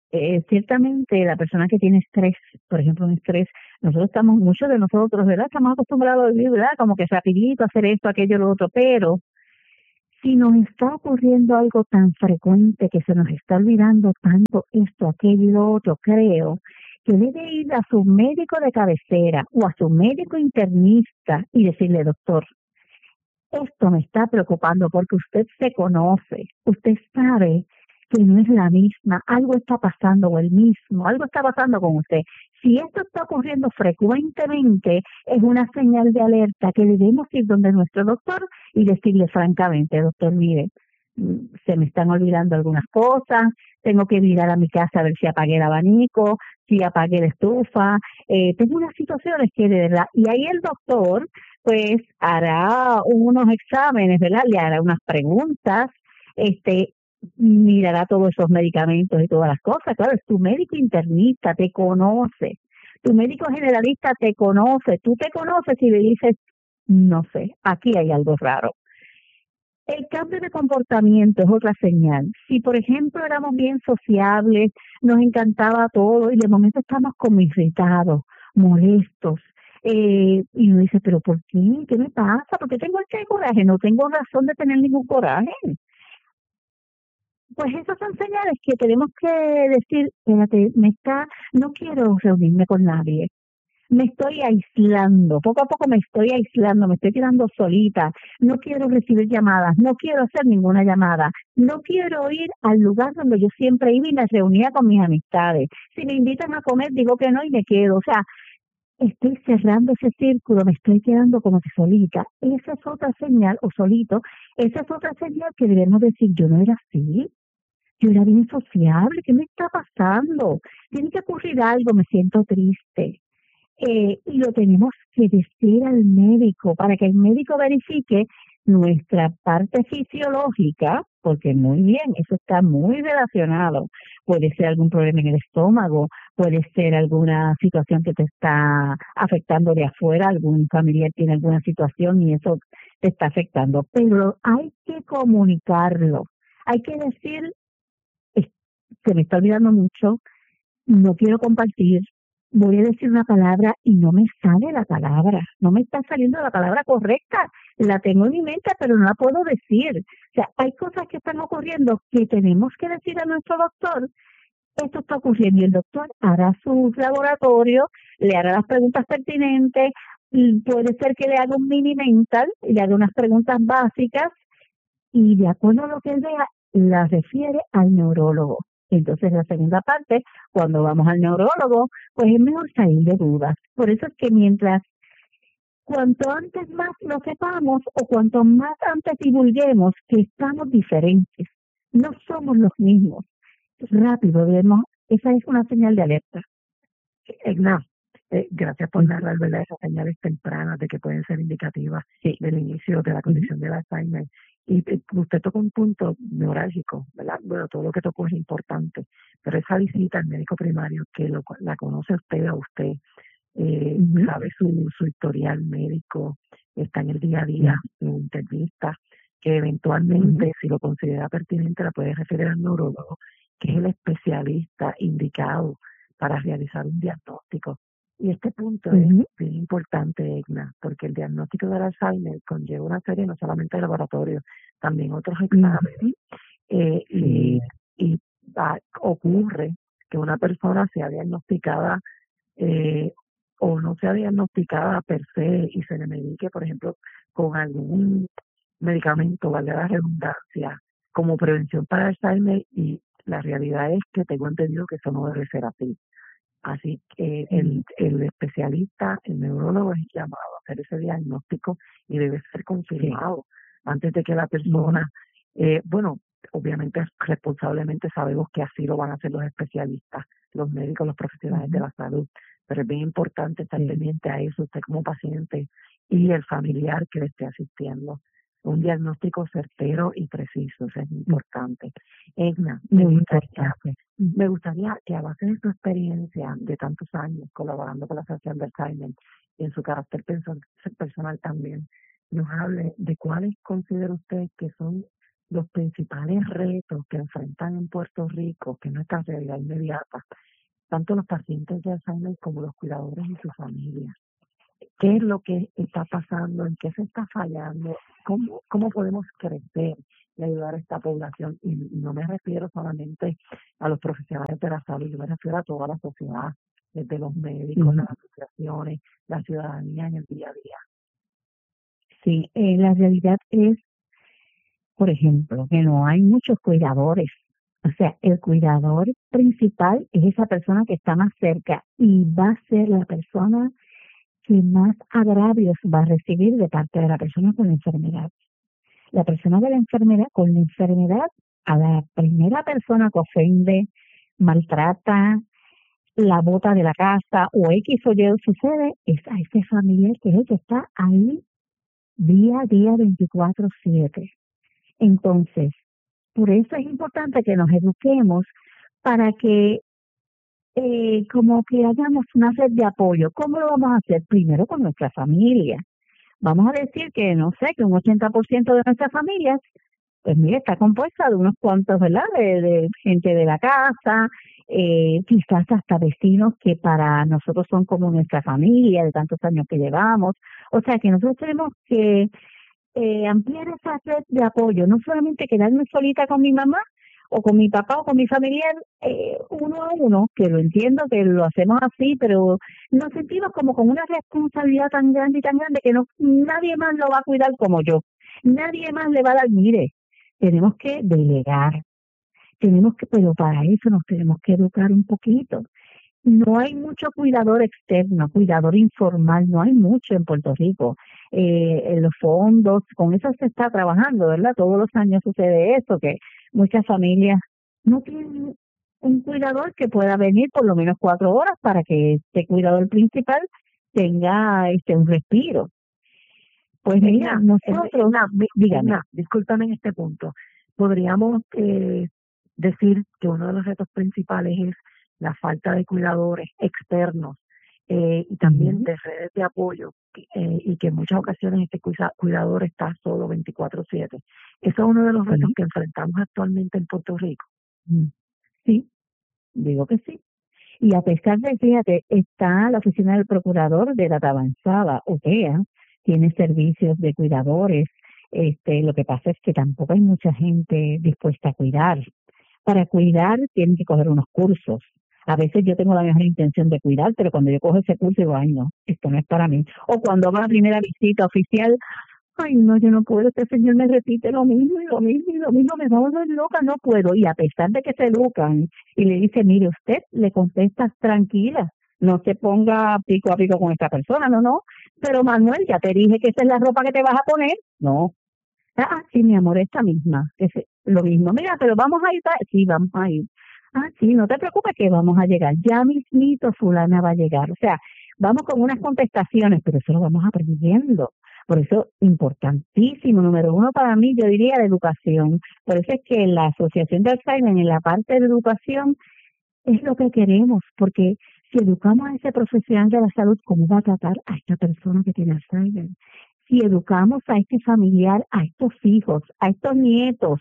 Ciertamente la persona que tiene estrés, por ejemplo, un estrés, muchos de nosotros, ¿verdad? Estamos acostumbrados a vivir, ¿verdad? Como que rapidito hacer esto, aquello, lo otro, pero si nos está ocurriendo algo tan frecuente que se nos está olvidando tanto esto, aquello y lo otro, creo que debe ir a su médico de cabecera o a su médico internista y decirle, doctor, esto me está preocupando porque usted se conoce, usted sabe que no es la misma, algo está pasando o el mismo, algo está pasando con usted. Si esto está ocurriendo frecuentemente, es una señal de alerta que debemos ir donde nuestro doctor y decirle francamente, doctor, mire, se me están olvidando algunas cosas, tengo que mirar a mi casa a ver si apagué el abanico, si apagué la estufa, tengo unas situaciones que de verdad, y ahí el doctor pues hará unos exámenes, ¿verdad? Le hará unas preguntas, este, mirará todos esos medicamentos y todas las cosas. Claro, es tu médico internista, te conoce. Tu médico generalista te conoce. Tú te conoces y le dices, no sé, aquí hay algo raro. El cambio de comportamiento es otra señal. Si, por ejemplo, éramos bien sociables, nos encantaba todo y de momento estamos como irritados, molestos, y uno dice, pero ¿por qué? ¿Qué me pasa? ¿Por qué tengo este coraje? No tengo razón de tener ningún coraje. Pues esas son señales que tenemos que decir, espérate, no quiero reunirme con nadie, me estoy aislando, poco a poco me estoy aislando, me estoy quedando solita, no quiero recibir llamadas, no quiero hacer ninguna llamada, no quiero ir al lugar donde yo siempre iba y me reunía con mis amistades. Si me invitan a comer, digo que no y me quedo. O sea, estoy cerrando ese círculo, me estoy quedando como que solita. Esa es otra señal, o solito, esa es otra señal que debemos decir, yo no era así. Yo era bien sociable, ¿qué me está pasando? Tiene que ocurrir algo, me siento triste. Y lo tenemos que decir al médico para que el médico verifique nuestra parte fisiológica, porque muy bien, eso está muy relacionado. Puede ser algún problema en el estómago, puede ser alguna situación que te está afectando de afuera, algún familiar tiene alguna situación y eso te está afectando, pero hay que comunicarlo. Hay que decir, se me está olvidando mucho, no quiero compartir, voy a decir una palabra y no me sale la palabra, no me está saliendo la palabra correcta, la tengo en mi mente pero no la puedo decir. O sea, hay cosas que están ocurriendo que tenemos que decir a nuestro doctor, esto está ocurriendo y el doctor hará su laboratorio, le hará las preguntas pertinentes, y puede ser que le haga un mini mental, le haga unas preguntas básicas y de acuerdo a lo que él vea, la refiere al neurólogo. Entonces, la segunda parte, cuando vamos al neurólogo, pues es mejor salir de dudas. Por eso es que cuanto antes más lo sepamos o cuanto más antes divulguemos que estamos diferentes, no somos los mismos, rápido vemos, esa es una señal de alerta. Egna, gracias por narrar, ¿verdad?, esas señales tempranas de que pueden ser indicativas del inicio de la condición del Alzheimer. Y usted tocó un punto neurálgico, ¿verdad? Bueno, todo lo que tocó es importante, pero esa visita al médico primario que la conoce usted o usted, sabe su historial médico, está en el día a día, en entrevistas, que eventualmente, si lo considera pertinente, la puede referir al neurólogo, que es el especialista indicado para realizar un diagnóstico. Y este punto es bien importante, Egna, porque el diagnóstico del Alzheimer conlleva una serie no solamente de laboratorios, también otros exámenes. Y ocurre que una persona sea diagnosticada o no sea diagnosticada per se y se le medique, por ejemplo, con algún medicamento, valga la redundancia, como prevención para Alzheimer, y la realidad es que tengo entendido que eso no debe ser así. Así que el especialista, el neurólogo, es llamado a hacer ese diagnóstico y debe ser confirmado antes de que la persona, bueno, obviamente responsablemente sabemos que así lo van a hacer los especialistas, los médicos, los profesionales de la salud, pero es bien importante estar pendiente a eso, usted como paciente y el familiar que le esté asistiendo. Un diagnóstico certero y preciso, eso es importante. Egna, me gustaría que a base de su experiencia de tantos años colaborando con la Asociación de Alzheimer y en su carácter personal también, nos hable de cuáles considera usted que son los principales retos que enfrentan en Puerto Rico, que es nuestra realidad inmediata, tanto los pacientes de Alzheimer como los cuidadores y sus familias. ¿Qué es lo que está pasando? ¿En qué se está fallando? ¿Cómo podemos crecer y ayudar a esta población? Y no me refiero solamente a los profesionales de la salud, yo me refiero a toda la sociedad, desde los médicos, las asociaciones, la ciudadanía en el día a día. Sí, la realidad es, por ejemplo, que no hay muchos cuidadores. O sea, el cuidador principal es esa persona que está más cerca y va a ser la persona que más agravios va a recibir de parte de la persona con la enfermedad. La persona de la enfermedad, con la enfermedad, a la primera persona que ofende, maltrata, la bota de la casa o X o Y sucede, es a ese familiar que es el que está ahí día a día 24/7. Entonces, por eso es importante que nos eduquemos para que como que hagamos una red de apoyo. ¿Cómo lo vamos a hacer? Primero con nuestra familia. Vamos a decir que, no sé, que un 80% de nuestras familias, pues mira, está compuesta de unos cuantos, ¿verdad? De gente de la casa, quizás hasta vecinos que para nosotros son como nuestra familia de tantos años que llevamos. O sea que nosotros tenemos que ampliar esa red de apoyo, no solamente quedarme solita con mi mamá o con mi papá o con mi familiar uno a uno, que lo entiendo que lo hacemos así, pero nos sentimos como con una responsabilidad tan grande y tan grande que no nadie más lo va a cuidar como yo, nadie más le va a dar, mire, tenemos que delegar, pero para eso nos tenemos que educar un poquito. No hay mucho cuidador externo, cuidador informal, no hay mucho en Puerto Rico. En los fondos, con eso se está trabajando, ¿verdad? Todos los años sucede eso, que muchas familias no tienen un cuidador que pueda venir por lo menos 4 horas para que este cuidador principal tenga un respiro. Pues mira, nosotros, dígame. Discúlpame en este punto. Podríamos decir que uno de los retos principales es la falta de cuidadores externos y también de redes de apoyo y que en muchas ocasiones este cuidador está solo 24/7. Eso es uno de los retos que enfrentamos actualmente en Puerto Rico. Sí, digo que sí. Y a pesar de, fíjate, está la oficina del procurador de edad avanzada, OPEA, tiene servicios de cuidadores. Lo que pasa es que tampoco hay mucha gente dispuesta a cuidar. Para cuidar tienen que coger unos cursos. A veces yo tengo la mejor intención de cuidar, pero cuando yo cojo ese curso digo, ay no, esto no es para mí. O cuando hago la primera visita oficial, ay no, yo no puedo, este señor me repite lo mismo y lo mismo y lo mismo, me va a volver loca, no puedo. Y a pesar de que se educan y le dice, mire, usted le contesta tranquila, no se ponga pico a pico con esta persona, no, pero Manuel, ya te dije que esa es la ropa que te vas a poner, no. Ah, sí, mi amor, esta misma, lo mismo, mira, pero vamos a ir, sí, vamos a ir. Ah, sí, no te preocupes que vamos a llegar, ya mismito fulana va a llegar, o sea, vamos con unas contestaciones, pero eso lo vamos aprendiendo. Por eso, importantísimo, número uno para mí, yo diría la educación. Por eso es que la Asociación de Alzheimer en la parte de educación es lo que queremos, porque si educamos a ese profesional de la salud, ¿cómo va a tratar a esta persona que tiene Alzheimer? Si educamos a este familiar, a estos hijos, a estos nietos,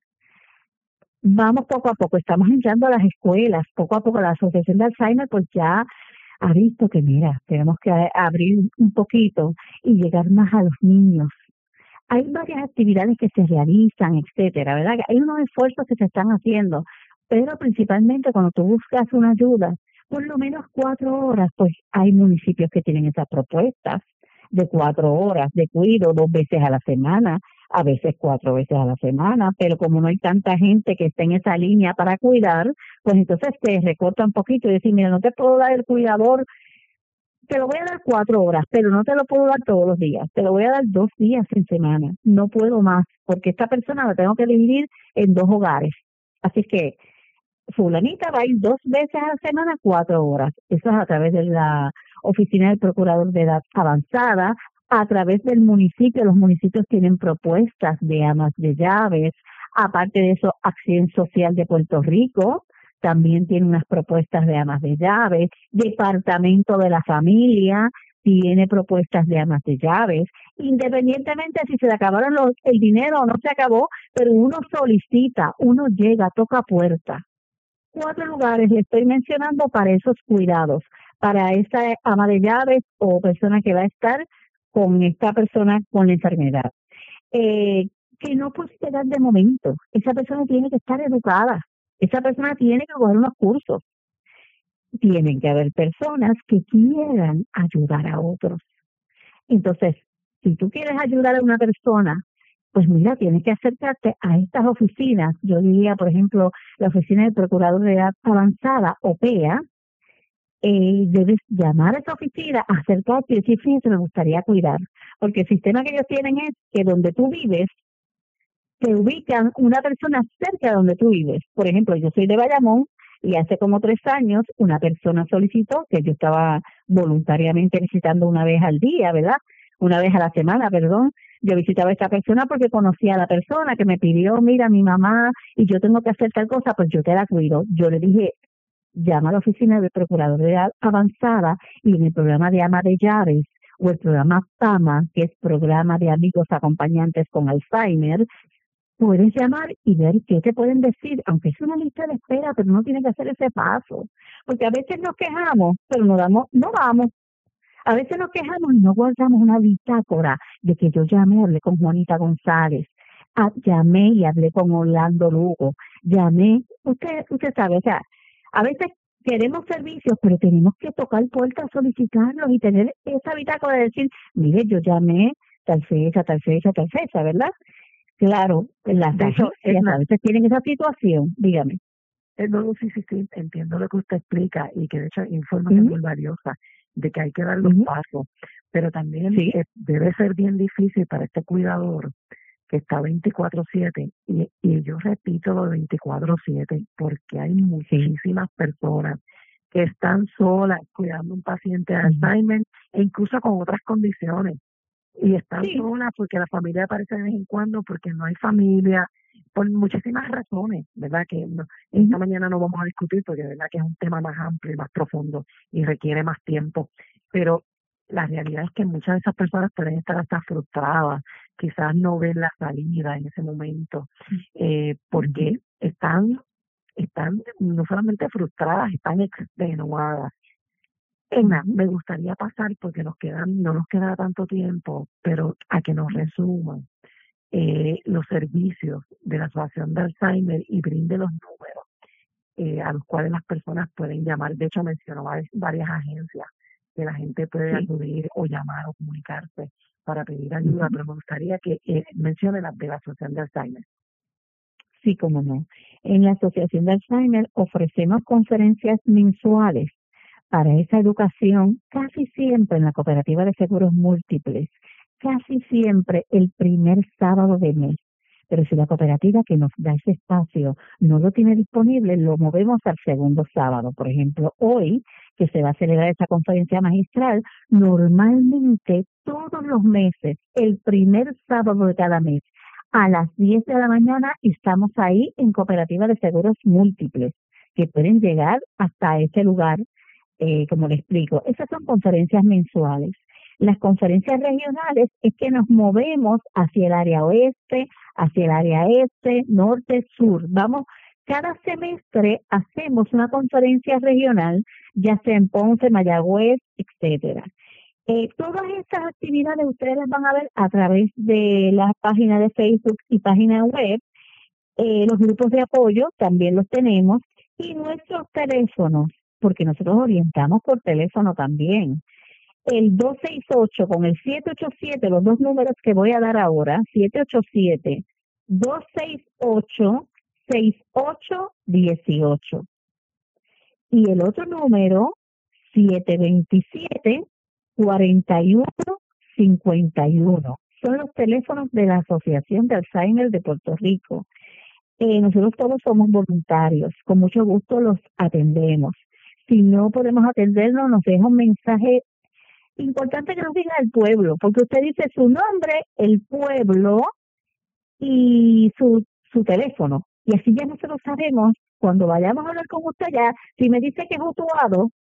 vamos poco a poco, estamos entrando a las escuelas, poco a poco la Asociación de Alzheimer pues ya ha visto que mira, tenemos que abrir un poquito y llegar más a los niños. Hay varias actividades que se realizan, etcétera, ¿verdad? Hay unos esfuerzos que se están haciendo, pero principalmente cuando tú buscas una ayuda, por lo menos 4 horas, pues hay municipios que tienen esas propuestas de 4 horas de cuido 2 veces a la semana, a veces 4 veces a la semana, pero como no hay tanta gente que esté en esa línea para cuidar, pues entonces se recorta un poquito y decir, mira, no te puedo dar el cuidador, te lo voy a dar 4 horas, pero no te lo puedo dar todos los días, te lo voy a dar 2 días en semana, no puedo más, porque esta persona la tengo que dividir en 2 hogares. Así que fulanita va a ir 2 veces a la semana, 4 horas. Eso es a través de la oficina del procurador de edad avanzada, a través del municipio. Los municipios tienen propuestas de amas de llaves. Aparte de eso, Acción Social de Puerto Rico también tiene unas propuestas de amas de llaves. Departamento de la Familia tiene propuestas de amas de llaves, independientemente si se le acabaron el dinero o no se acabó, pero uno solicita, uno llega, toca puerta. 4 lugares le estoy mencionando para esos cuidados, para esa ama de llaves o persona que va a estar con esta persona con la enfermedad. Que no puede llegar de momento. Esa persona tiene que estar educada. Esa persona tiene que coger unos cursos. Tienen que haber personas que quieran ayudar a otros. Entonces, si tú quieres ayudar a una persona, pues mira, tienes que acercarte a estas oficinas. Yo diría, por ejemplo, la Oficina de Procuraduría Avanzada, OPEA. Debes llamar a esa oficina, acercarte y decir, fíjate, me gustaría cuidar. Porque el sistema que ellos tienen es que donde tú vives, te ubican una persona cerca de donde tú vives. Por ejemplo, yo soy de Bayamón y hace como 3 años una persona solicitó que yo estaba voluntariamente visitando una vez al día, ¿verdad? Una vez a la semana, perdón. Yo visitaba a esta persona porque conocía a la persona que me pidió, mira, mi mamá, y yo tengo que hacer tal cosa, pues yo te la cuido. Yo le dije, llama a la Oficina de Procuraduría Avanzada y en el programa de ama de llaves o el programa PAMA, que es Programa de Amigos Acompañantes con Alzheimer, puedes llamar y ver qué te pueden decir, aunque es una lista de espera, pero no tienes que hacer ese paso, porque a veces nos quejamos, pero no vamos. A veces nos quejamos y no guardamos una bitácora de que yo llamé, hablé con Juanita González, llamé y hablé con Orlando Lugo, llamé, usted sabe, o sea, a veces queremos servicios, pero tenemos que tocar puertas, solicitarlos y tener esa bitácora de decir, mire, yo llamé tal fecha, ¿verdad? Claro, las De hecho, agencias a veces tienen esa situación, dígame. no, sí, entiendo lo que usted explica y que de hecho es información muy valiosa de que hay que dar los pasos, pero también debe ser bien difícil para este cuidador que está 24/7 y yo repito lo de 24/7 porque hay muchísimas personas que están solas cuidando a un paciente de Alzheimer e incluso con otras condiciones. Y están solas porque la familia aparece de vez en cuando, porque no hay familia, por muchísimas razones, ¿verdad? Que esta mañana no vamos a discutir porque de verdad que es un tema más amplio y más profundo y requiere más tiempo. Pero la realidad es que muchas de esas personas pueden estar hasta frustradas, quizás no ven la salida en ese momento, porque están no solamente frustradas, están extenuadas. Emma, me gustaría pasar porque no nos queda tanto tiempo, pero a que nos resuman los servicios de la Asociación de Alzheimer y brinde los números a los cuales las personas pueden llamar. De hecho, mencionó varias agencias que la gente puede acudir o llamar o comunicarse para pedir ayuda, pero me gustaría que mencione las de la Asociación de Alzheimer. Sí, cómo no. En la Asociación de Alzheimer ofrecemos conferencias mensuales para esa educación, casi siempre en la Cooperativa de Seguros Múltiples, casi siempre el primer sábado de mes. Pero si la cooperativa que nos da ese espacio no lo tiene disponible, lo movemos al segundo sábado. Por ejemplo, hoy, que se va a celebrar esta conferencia magistral, normalmente todos los meses, el primer sábado de cada mes, a las 10 de la mañana, estamos ahí en Cooperativa de Seguros Múltiples, que pueden llegar hasta ese lugar. Como le explico, esas son conferencias mensuales. Las conferencias regionales es que nos movemos hacia el área oeste, hacia el área este, norte, sur. Vamos, cada semestre hacemos una conferencia regional, ya sea en Ponce, Mayagüez, etcétera. Todas estas actividades ustedes las van a ver a través de la página de Facebook y página web. Los grupos de apoyo también los tenemos y nuestros teléfonos, porque nosotros orientamos por teléfono también. El 268 con el 787, los dos números que voy a dar ahora, 787-268-6818. Y el otro número, 727-4151. Son los teléfonos de la Asociación de Alzheimer de Puerto Rico. Nosotros todos somos voluntarios, con mucho gusto los atendemos. Si no podemos atendernos, nos deja un mensaje importante que nos diga el pueblo, porque usted dice su nombre, el pueblo y su teléfono. Y así ya nosotros sabemos, cuando vayamos a hablar con usted ya, si me dice que es Utuado,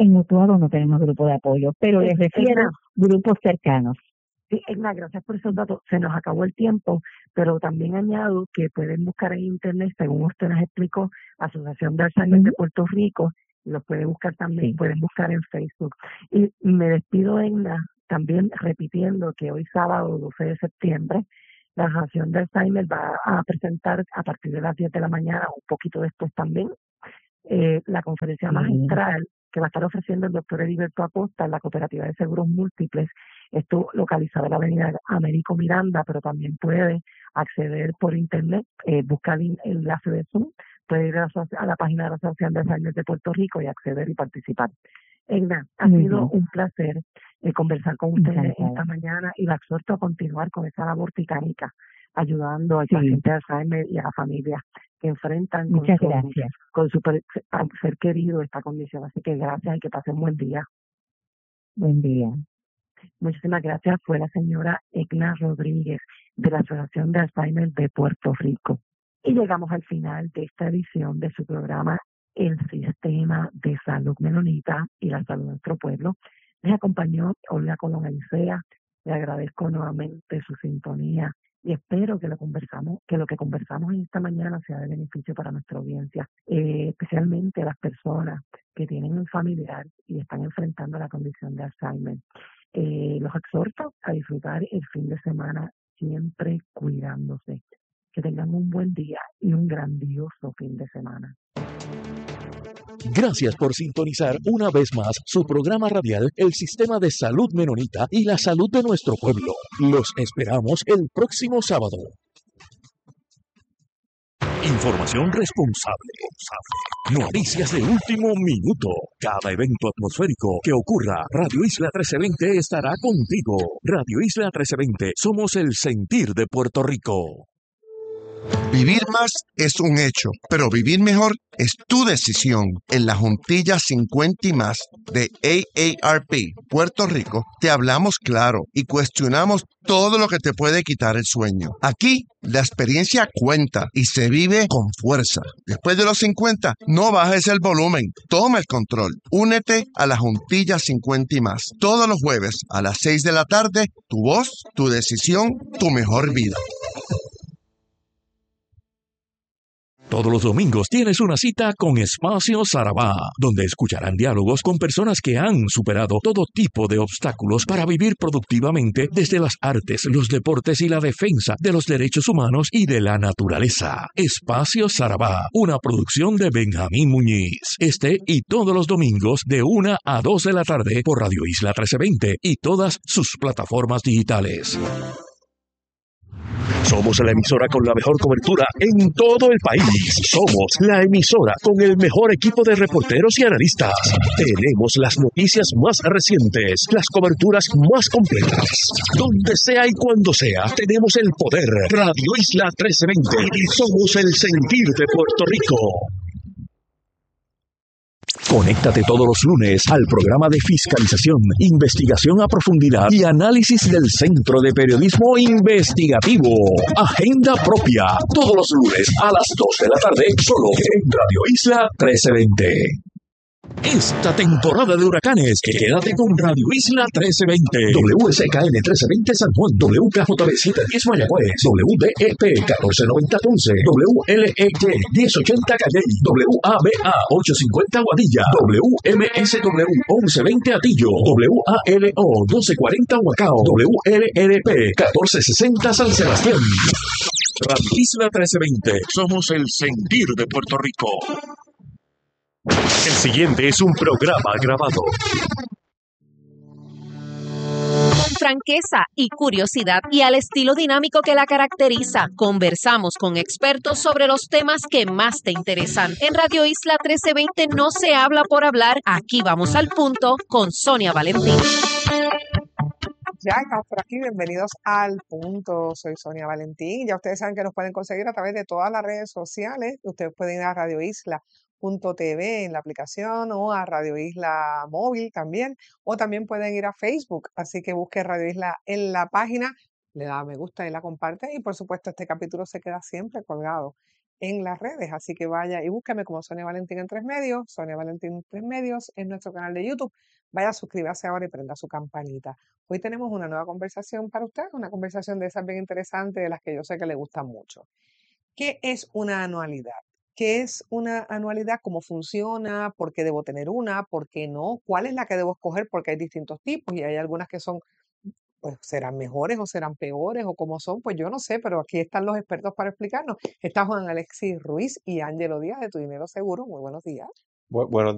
En Utuado no tenemos grupo de apoyo, pero les refiero grupos cercanos. Sí, Edna, gracias por esos datos. Se nos acabó el tiempo, pero también añado que pueden buscar en internet, según usted nos explicó, Asociación de Alzheimer de Puerto Rico, los pueden buscar también, pueden buscar en Facebook. Y me despido, Edna, también repitiendo que hoy sábado 12 de septiembre, la Asociación de Alzheimer va a presentar a partir de las 10 de la mañana, un poquito después también, la conferencia magistral que va a estar ofreciendo el doctor Heriberto Acosta en la Cooperativa de Seguros Múltiples. Esto localizado en la avenida Américo Miranda, pero también puede acceder por internet, buscar el enlace de Zoom, puede ir a la página de la Asociación de Alzheimer de Puerto Rico y acceder y participar. Edna, ha sido un placer conversar con ustedes esta mañana y la exhorto a continuar con esa labor titánica, ayudando al paciente de Alzheimer y a la familia que enfrentan con su ser querido esta condición. Así que gracias y que pasen buen día. Buen día. Muchísimas gracias. Fue la señora Edna Rodríguez de la Asociación de Alzheimer de Puerto Rico. Y llegamos al final de esta edición de su programa El Sistema de Salud Menonita y la Salud de Nuestro Pueblo. Les acompañó Olga Colón Alicea. Le agradezco nuevamente su sintonía y espero que lo que conversamos en esta mañana sea de beneficio para nuestra audiencia, especialmente las personas que tienen un familiar y están enfrentando la condición de Alzheimer. Los exhorto a disfrutar el fin de semana siempre cuidándose. Que tengan un buen día y un grandioso fin de semana. Gracias por sintonizar una vez más su programa radial El Sistema de Salud Menonita y la Salud de Nuestro Pueblo. Los esperamos el próximo sábado. Información responsable. Noticias de último minuto. Cada evento atmosférico que ocurra, Radio Isla 1320 estará contigo. Radio Isla 1320, somos el sentir de Puerto Rico. Vivir más es un hecho, pero vivir mejor es tu decisión. En la Juntilla 50 y más de AARP Puerto Rico te hablamos claro y cuestionamos todo lo que te puede quitar el sueño. Aquí la experiencia cuenta y se vive con fuerza. Después de los 50, no bajes el volumen, toma el control. Únete a la Juntilla 50 y más. Todos los jueves a las 6 de la tarde, tu voz, tu decisión, tu mejor vida. Todos los domingos tienes una cita con Espacio Sarabá, donde escucharán diálogos con personas que han superado todo tipo de obstáculos para vivir productivamente desde las artes, los deportes y la defensa de los derechos humanos y de la naturaleza. Espacio Sarabá, una producción de Benjamín Muñiz. Este y todos los domingos de 1 a 2 de la tarde por Radio Isla 1320 y todas sus plataformas digitales. Somos la emisora con la mejor cobertura en todo el país. Somos la emisora con el mejor equipo de reporteros y analistas. Tenemos las noticias más recientes, las coberturas más completas. Donde sea y cuando sea, tenemos el poder. Radio Isla 1320. Somos el sentir de Puerto Rico. Conéctate todos los lunes al programa de fiscalización, investigación a profundidad y análisis del Centro de Periodismo Investigativo. Agenda propia, todos los lunes a las 2 de la tarde, solo en Radio Isla 1320. Esta temporada de huracanes, quédate con Radio Isla 1320, WSKN 1320 San Juan, WKJB 710 Mayagüez, WDEP 1490 Ponce, WLET 1080 Calley, WABA 850 Guadilla, WMSW 1120 Atillo, WALO 1240 Huacao, WLRP 1460 San Sebastián. Radio Isla 1320, somos el sentir de Puerto Rico. El siguiente es un programa grabado. Con franqueza y curiosidad y al estilo dinámico que la caracteriza, conversamos con expertos sobre los temas que más te interesan. En Radio Isla 1320 no se habla por hablar, aquí vamos al punto con Sonia Valentín. Ya estamos por aquí, bienvenidos al punto, soy Sonia Valentín. Ya ustedes saben que nos pueden conseguir a través de todas las redes sociales. Ustedes pueden ir a radioisla.tv en la aplicación o a Radio Isla Móvil también, o también pueden ir a Facebook, así que busque Radio Isla en la página, le da me gusta y la comparte, y por supuesto este capítulo se queda siempre colgado en las redes. Así que vaya y búsqueme como Sonia Valentín en 3 Medios, Sonia Valentín en 3 Medios en nuestro canal de YouTube. Vaya, suscríbase ahora y prenda su campanita. Hoy tenemos una nueva conversación para usted, una conversación de esas bien interesantes, de las que yo sé que le gustan mucho. ¿Qué es una anualidad? ¿Qué es una anualidad? ¿Cómo funciona? ¿Por qué debo tener una? ¿Por qué no? ¿Cuál es la que debo escoger? Porque hay distintos tipos y hay algunas que son, pues serán mejores o serán peores o cómo son, pues yo no sé, pero aquí están los expertos para explicarnos. Está Juan Alexis Ruiz y Ángelo Díaz de Tu Dinero Seguro. Muy buenos días. Bueno,